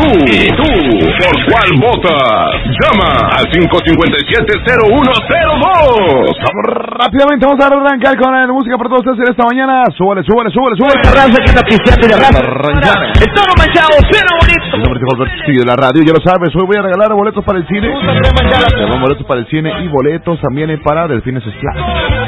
¿Por cuál votas? Llama al 557-0102. Vamos rápidamente, vamos a arrancar con la música para todos ustedes en esta mañana. Súbale. Esta raza que está pisteando de raza. El toro manchado, suena bonito. El nombre de la radio, ya lo sabes. Hoy voy a regalar boletos para el cine. Boletos para el cine y boletos también para Delfines Splash.